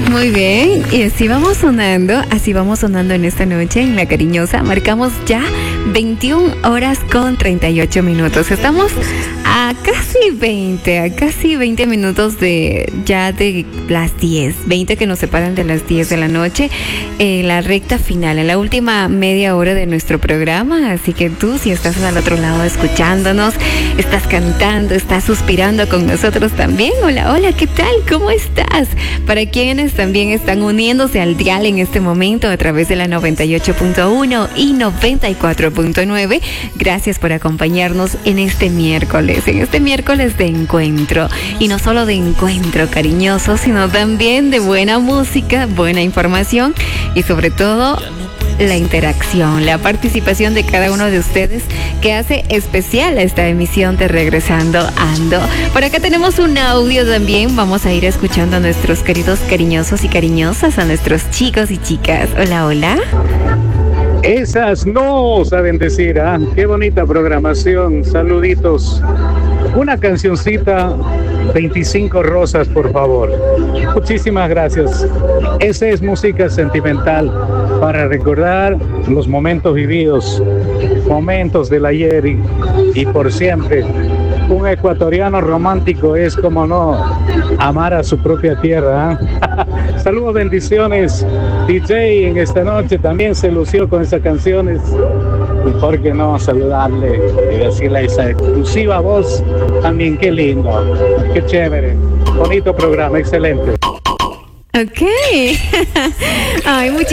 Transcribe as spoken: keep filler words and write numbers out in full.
Muy bien, y así vamos sonando, así vamos sonando en esta noche en La Cariñosa. Marcamos ya veintiuna horas con treinta y ocho minutos. Estamos a casi veinte, a casi veinte minutos de ya de las diez, veinte que nos separan de las diez de la noche, en la recta final, en la última media hora de nuestro programa. Así que tú, si estás al otro lado escuchándonos, estás cantando, estás suspirando con nosotros también. Hola, hola, ¿qué tal? ¿Cómo estás? Para quienes también están uniéndose al dial en este momento a través de la noventa y ocho punto uno y noventa y cuatro punto nueve, gracias por acompañarnos en este miércoles, en este miércoles de encuentro. Y no solo de encuentro cariñoso, sino también de buena música, buena información y sobre todo la interacción, la participación de cada uno de ustedes que hace especial a esta emisión de Regresando Ando. Por acá tenemos un audio también, vamos a ir escuchando a nuestros queridos cariñosos y cariñosas, a nuestros chicos y chicas. Hola, hola. Esas no saben decir, ¿ah? Qué bonita programación, saluditos. Una cancioncita, veinticinco rosas, por favor. Muchísimas gracias. Esa es música sentimental para recordar los momentos vividos, momentos del ayer y, y por siempre. Un ecuatoriano romántico es, como no, amar a su propia tierra, ¿eh? Saludos, bendiciones. D J en esta noche también se lució con esas canciones. Y por qué no saludarle y decirle esa exclusiva voz también. Qué lindo, qué chévere, bonito programa, excelente. Ok. Ay, muchísimas